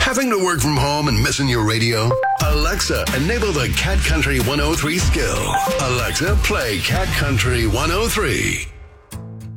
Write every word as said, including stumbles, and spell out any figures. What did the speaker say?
Having to work from home and missing your radio? Alexa, enable the Cat Country one oh three skill. Alexa, play Cat Country one oh three.